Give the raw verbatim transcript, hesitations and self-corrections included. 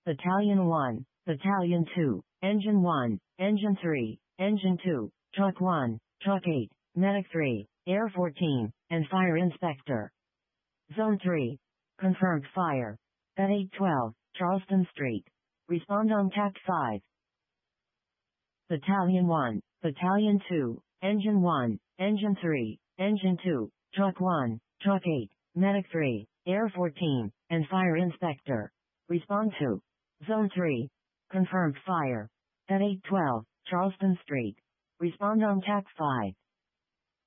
Battalion one, Battalion two, Engine one, Engine three, Engine two, Truck one, Truck eight, Medic three, Air fourteen, and Fire Inspector. Zone three. Confirmed fire. At eight twelve, Charleston Street. Respond on T A C five. Battalion one, Battalion two, Engine one, Engine three, Engine two, Truck one, Truck eight, Medic three, Air fourteen, and Fire Inspector. Respond to Zone three. Confirmed fire. At eight twelve, Charleston Street. Respond on T A C five.